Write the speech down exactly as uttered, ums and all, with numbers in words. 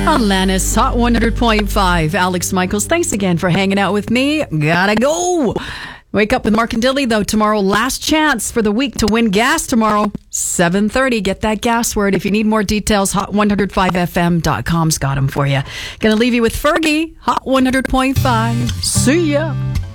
Alanis, Hot one hundred point five. Alex Michaels, thanks again for hanging out with me. Gotta go. Wake up with Mark and Dilly, though, tomorrow. Last chance for the week to win gas tomorrow. seven thirty. Get that gas word. If you need more details, hot one oh five f m dot com's got them for you. Gonna leave you with Fergie, Hot one hundred point five. See ya.